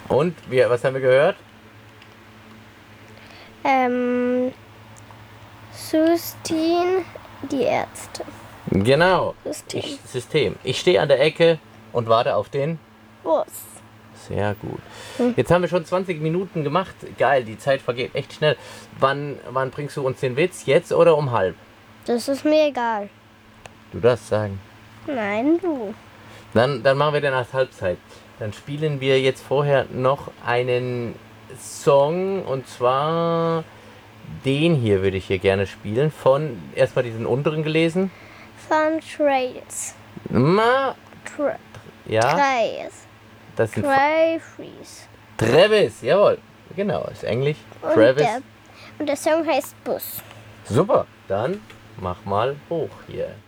Und was haben wir gehört? System, die Ärzte. Genau. System. System. Ich stehe an der Ecke und warte auf den Bus. Sehr gut. Jetzt haben wir schon 20 Minuten gemacht. Geil, die Zeit vergeht echt schnell. Wann bringst du uns den Witz? Jetzt oder um halb? Das ist mir egal. Du darfst sagen. Nein, du. Dann machen wir den als Halbzeit. Dann spielen wir jetzt vorher noch einen Song, und zwar den hier würde ich hier gerne spielen. Von erstmal diesen unteren gelesen. Von Trails. Ja, Trails. das sind Travis. Travis, jawohl. Genau, ist Englisch. Travis. Und der Song heißt Bus. Super, dann mach mal hoch hier.